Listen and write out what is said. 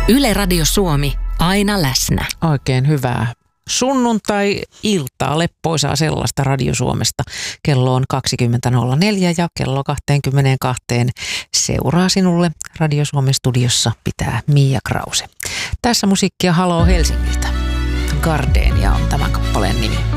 Yle Radio Suomi, aina läsnä. Oikein hyvää sunnuntai-iltaa, leppoisaa sellaista Radio Suomesta. Kello on 20.04 ja kello 22 seuraa sinulle Radio Suomen studiossa pitää Mia Krause. Tässä musiikkia Haloo Helsingiltä. Gardenia on tämän kappaleen nimi.